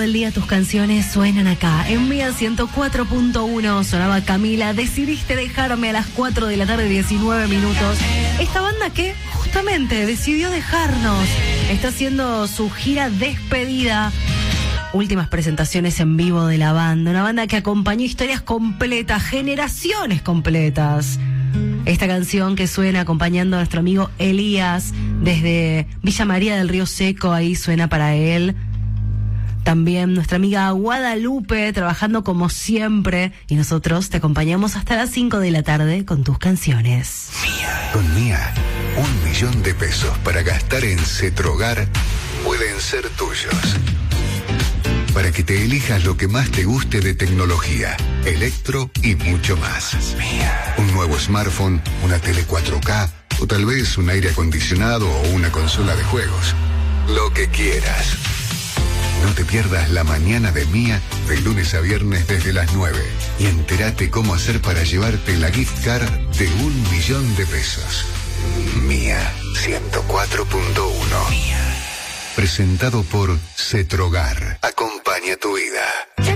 el día tus canciones suenan acá. En Mía 104.1 sonaba Camila. Decidiste dejarme a las 4 de la tarde, 19 minutos. Esta banda que justamente decidió dejarnos. Está haciendo su gira despedida. Últimas presentaciones en vivo de la banda. Una banda que acompañó historias completas, generaciones completas. Esta canción que suena acompañando a nuestro amigo Elías desde Villa María del Río Seco, ahí suena para él. También nuestra amiga Guadalupe trabajando como siempre, y nosotros te acompañamos hasta las 5 de la tarde con tus canciones. Con Mía, 1 millón de pesos para gastar en Cetrogar pueden ser tuyos. Para que te elijas lo que más te guste de tecnología, electro y mucho más. Un nuevo smartphone, una tele 4K o tal vez un aire acondicionado o una consola de juegos. Lo que quieras. No te pierdas la mañana de Mía de lunes a viernes desde las 9 y entérate cómo hacer para llevarte la gift card de 1 millón de pesos. Mía 104.1. Presentado por Cetrogar. Acompaña tu vida.